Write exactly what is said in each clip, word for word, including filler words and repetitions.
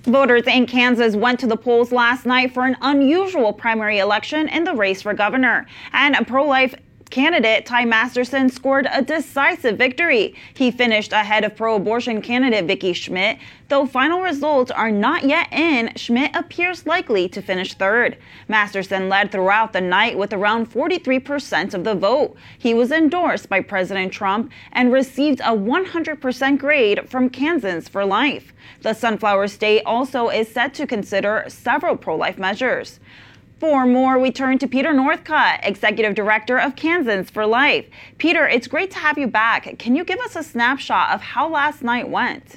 Voters in Kansas went to the polls last night for an unusual primary election in the race for governor. And a pro-life candidate, Ty Masterson, scored a decisive victory. He finished ahead of pro-abortion candidate Vicki Schmidt. Though final results are not yet in, Schmidt appears likely to finish third. Masterson led throughout the night with around forty-three percent of the vote. He was endorsed by President Trump and received a one hundred percent grade from Kansans for Life. The Sunflower State also is set to consider several pro-life measures. For more, we turn to Peter Northcutt, Executive Director of Kansans for Life. Peter, it's great to have you back. Can you give us a snapshot of how last night went?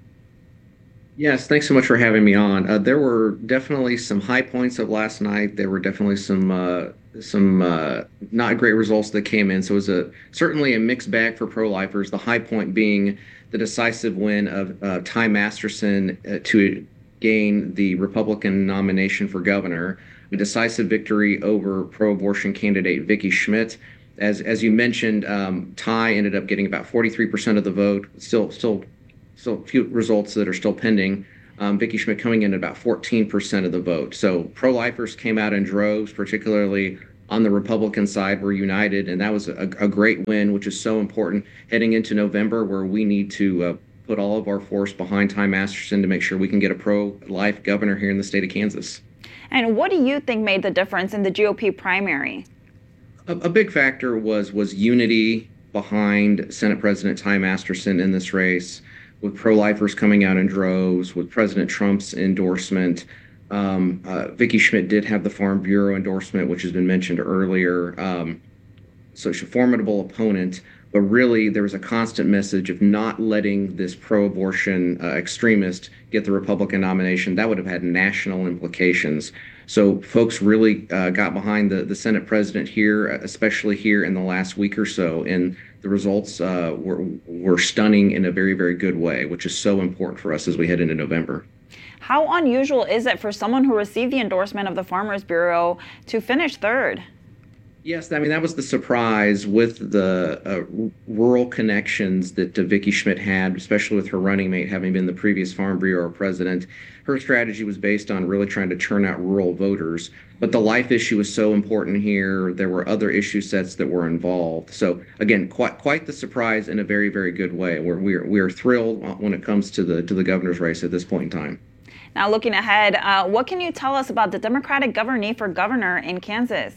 Yes, thanks so much for having me on. Uh, there were definitely some high points of last night. There were definitely some uh, some uh, not great results that came in. So it was a certainly a mixed bag for pro-lifers. The high point being the decisive win of uh, Ty Masterson uh, to gain the Republican nomination for governor. A decisive victory over pro-abortion candidate Vicki Schmidt. As as you mentioned, um, Ty ended up getting about forty-three percent of the vote. Still, still, still a few results that are still pending. Um, Vicki Schmidt coming in at about fourteen percent of the vote. So pro-lifers came out in droves, particularly on the Republican side, were united, and that was a, a great win, which is so important heading into November, where we need to uh, put all of our force behind Ty Masterson to make sure we can get a pro-life governor here in the state of Kansas. And what do you think made the difference in the G O P primary? A, a big factor was was unity behind Senate President Ty Masterson in this race, with pro-lifers coming out in droves, with President Trump's endorsement. Um, uh, Vicki Schmidt did have the Farm Bureau endorsement, which has been mentioned earlier. Um, so she's a formidable opponent, but really there was a constant message of not letting this pro-abortion uh, extremist get the Republican nomination. That would have had national implications. So folks really uh, got behind the, the Senate president here, especially here in the last week or so, and the results uh, were, were stunning in a very, very good way, which is so important for us as we head into November. How unusual is it for someone who received the endorsement of the Farmers Bureau to finish third? Yes, I mean, that was the surprise with the uh, rural connections that uh, Vicki Schmidt had, especially with her running mate having been the previous Farm Bureau president. Her strategy was based on really trying to turn out rural voters. But the life issue was so important here. There were other issue sets that were involved. So, again, quite quite the surprise in a very, very good way. We're, we're, we're thrilled when it comes to the, to the governor's race at this point in time. Now, looking ahead, uh, what can you tell us about the Democratic nominee for governor in Kansas?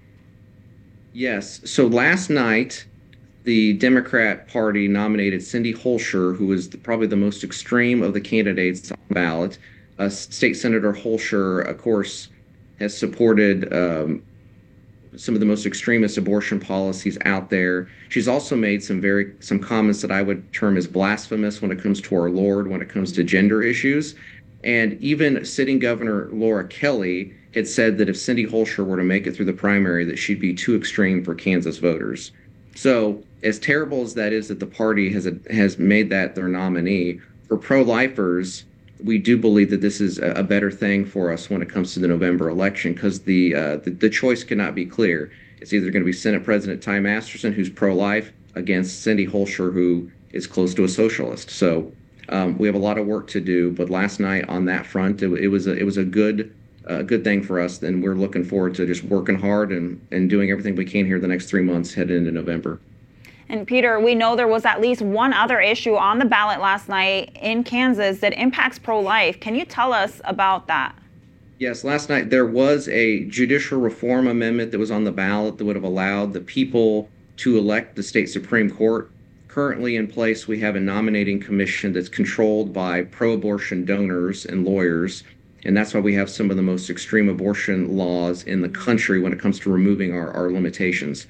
Yes. So last night, the Democrat Party nominated Cindy Holscher, who is the, probably the most extreme of the candidates on the ballot. Uh, State Senator Holscher, of course, has supported um, some of the most extremist abortion policies out there. She's also made some very some comments that I would term as blasphemous when it comes to our Lord, when it comes to gender issues. And even sitting Governor Laura Kelly had said that if Cindy Holscher were to make it through the primary, that she'd be too extreme for Kansas voters. So as terrible as that is that the party has a, has made that their nominee, for pro-lifers, we do believe that this is a, a better thing for us when it comes to the November election, because the, uh, the the choice cannot be clear. It's either going to be Senate President Ty Masterson, who's pro-life, against Cindy Holscher, who is close to a socialist. So um, we have a lot of work to do. But last night on that front, it, it was a, it was a good uh, good thing for us, and we're looking forward to just working hard and, and doing everything we can here the next three months heading into November. And Peter, we know there was at least one other issue on the ballot last night in Kansas that impacts pro-life. Can you tell us about that? Yes, last night there was a judicial reform amendment that was on the ballot that would have allowed the people to elect the state Supreme Court. Currently in place, we have a nominating commission that's controlled by pro-abortion donors and lawyers, and that's why we have some of the most extreme abortion laws in the country when it comes to removing our, our limitations.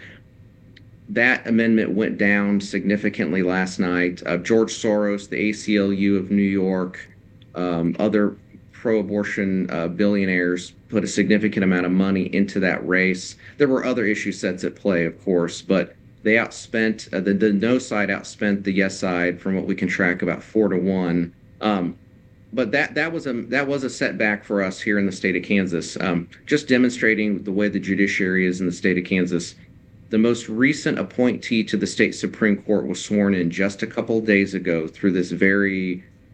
That amendment went down significantly last night. Uh, George Soros, the A C L U of New York, um, other pro-abortion uh, billionaires put a significant amount of money into that race. There were other issue sets at play, of course, but they outspent, uh, the, the no side outspent the yes side from what we can track about four to one. Um, but that that was a that was a setback for us here in the state of Kansas, um, just demonstrating the way the judiciary is in the state of Kansas. The most recent appointee to the state Supreme Court was sworn in just a couple of days ago through this very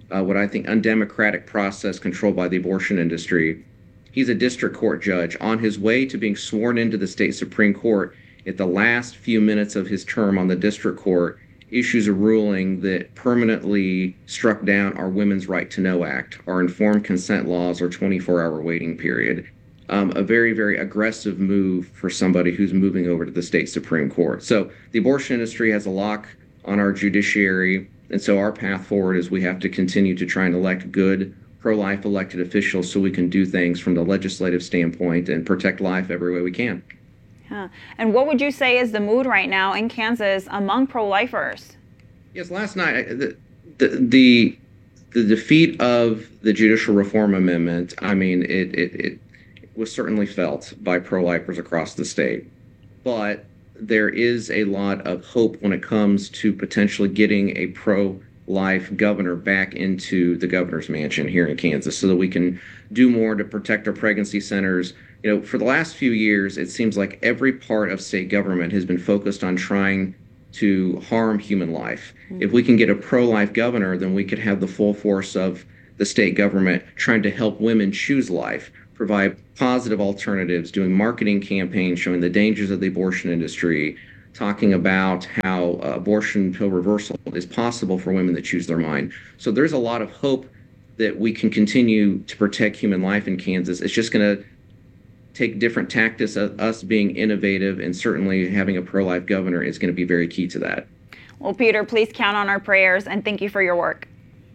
uh, what I think undemocratic process controlled by the abortion industry. He's a district court judge on his way to being sworn into the state Supreme Court. At the last few minutes of his term on the district court, issues a ruling that permanently struck down our Women's Right to Know Act, our informed consent laws, our twenty-four hour waiting period. Um, a very, very aggressive move for somebody who's moving over to the state Supreme Court. So the abortion industry has a lock on our judiciary. And so our path forward is we have to continue to try and elect good pro-life elected officials so we can do things from the legislative standpoint and protect life every way we can. Yeah. And what would you say is the mood right now in Kansas among pro-lifers? Yes, last night, the, the, the, the defeat of the Judicial Reform Amendment, I mean, it, it, it was certainly felt by pro-lifers across the state. But there is a lot of hope when it comes to potentially getting a pro-life governor back into the governor's mansion here in Kansas so that we can do more to protect our pregnancy centers. You know, for the last few years, it seems like every part of state government has been focused on trying to harm human life. Mm-hmm. If we can get a pro-life governor, then we could have the full force of the state government trying to help women choose life, provide positive alternatives, doing marketing campaigns showing the dangers of the abortion industry, talking about how uh, abortion pill reversal is possible for women that choose their mind. So there's a lot of hope that we can continue to protect human life in Kansas. It's just going to take different tactics, uh, us being innovative, and certainly having a pro-life governor is going to be very key to that. Well, Peter, please count on our prayers, and thank you for your work.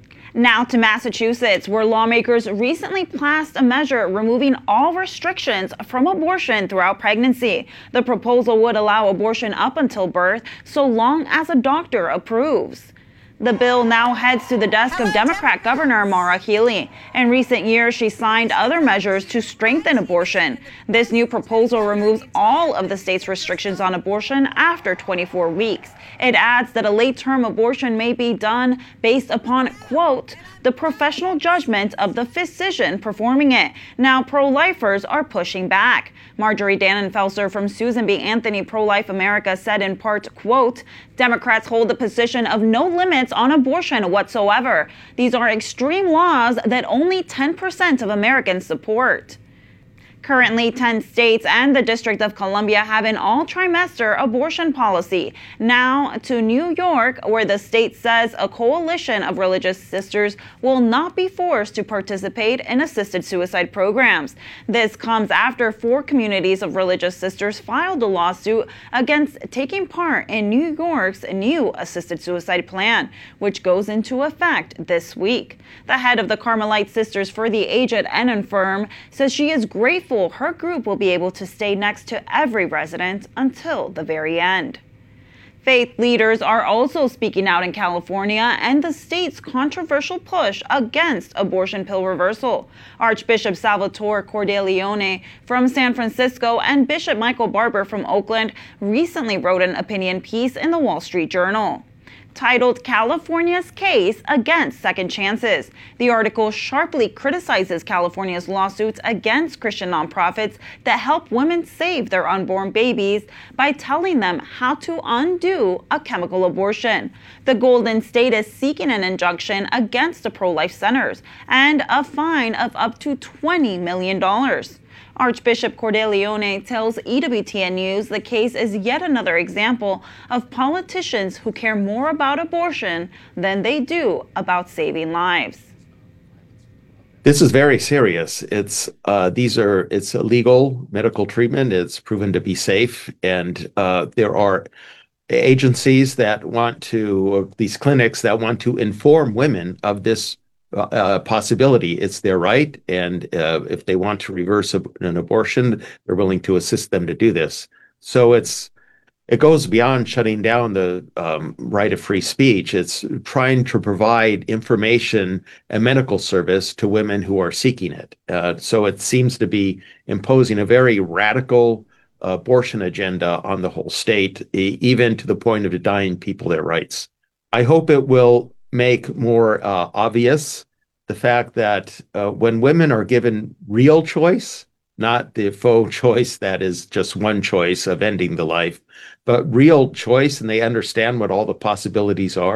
Now to Massachusetts, where lawmakers recently passed a measure removing all restrictions from abortion throughout pregnancy. The proposal would allow abortion up until birth, so long as a doctor approves. The bill now heads to the desk of Democrat Governor Maura Healey. In recent years, she signed other measures to strengthen abortion. This new proposal removes all of the state's restrictions on abortion after twenty-four weeks. It adds that a late-term abortion may be done based upon, quote, the professional judgment of the physician performing it. Now, pro-lifers are pushing back. Marjorie Dannenfelser from Susan B. Anthony Pro-Life America said in part, quote, Democrats hold the position of no limits on abortion whatsoever. These are extreme laws that only ten percent of Americans support. Currently, ten states and the District of Columbia have an all-trimester abortion policy. Now to New York, where the state says a coalition of religious sisters will not be forced to participate in assisted suicide programs. This comes after four communities of religious sisters filed a lawsuit against taking part in New York's new assisted suicide plan, which goes into effect this week. The head of the Carmelite Sisters for the Aged and Infirm says she is grateful her group will be able to stay next to every resident until the very end. Faith leaders are also speaking out in California and the state's controversial push against abortion pill reversal. Archbishop Salvatore Cordileone from San Francisco and Bishop Michael Barber from Oakland recently wrote an opinion piece in the Wall Street Journal titled California's Case Against Second Chances. The article sharply criticizes California's lawsuits against Christian nonprofits that help women save their unborn babies by telling them how to undo a chemical abortion. The Golden State is seeking an injunction against the pro-life centers and a fine of up to twenty million dollars. Archbishop Cordileone tells E W T N News the case is yet another example of politicians who care more about abortion than they do about saving lives. This is very serious. It's uh, these are it's illegal medical treatment. It's proven to be safe, and uh, there are agencies that want to these clinics that want to inform women of this Uh, possibility. It's their right, and uh, if they want to reverse ab- an abortion, they're willing to assist them to do this. So it's it goes beyond shutting down the um, right of free speech. It's trying to provide information and medical service to women who are seeking it. Uh, so it seems to be imposing a very radical abortion agenda on the whole state, e- even to the point of denying people their rights. I hope it will make more uh, obvious the fact that uh, when women are given real choice, not the faux choice that is just one choice of ending the life, but real choice, and they understand what all the possibilities are,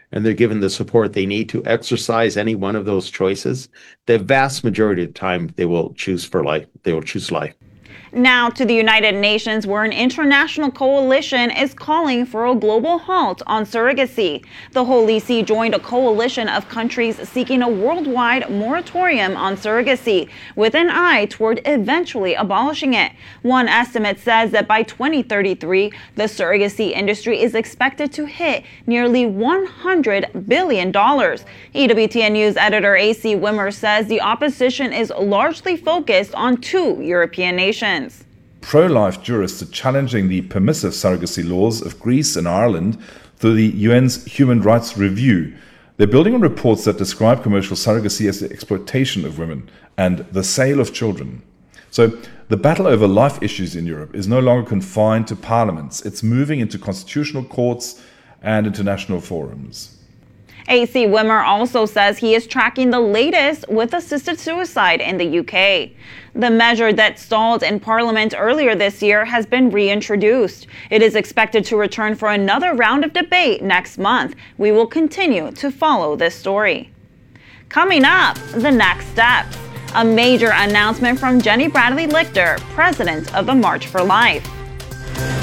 and they're given the support they need to exercise any one of those choices, the vast majority of the time they will choose for life. They will choose life. Now to the United Nations, where an international coalition is calling for a global halt on surrogacy. The Holy See joined a coalition of countries seeking a worldwide moratorium on surrogacy, with an eye toward eventually abolishing it. One estimate says that by twenty thirty-three, the surrogacy industry is expected to hit nearly one hundred billion dollars. E W T N News editor A C Wimmer says the opposition is largely focused on two European nations. Pro-life jurists are challenging the permissive surrogacy laws of Greece and Ireland through the U N's Human Rights Review. They're building on reports that describe commercial surrogacy as the exploitation of women and the sale of children. So the battle over life issues in Europe is no longer confined to parliaments. It's moving into constitutional courts and international forums. A C Wimmer also says he is tracking the latest with assisted suicide in the U K. The measure that stalled in Parliament earlier this year has been reintroduced. It is expected to return for another round of debate next month. We will continue to follow this story. Coming up, the next steps. A major announcement from Jenny Bradley Lichter, president of the March for Life.